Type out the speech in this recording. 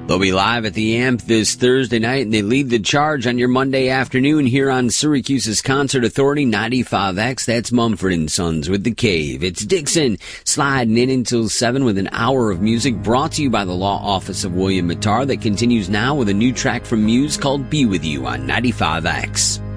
They'll be live at the Amp this Thursday night, and they lead the charge on your Monday afternoon here on Syracuse's Concert Authority 95X. That's Mumford & Sons with The Cave. It's Dixon sliding in until 7 with an hour of music brought to you by the Law Office of William Mattar that continues now with a new track from Muse called Be With You on 95X.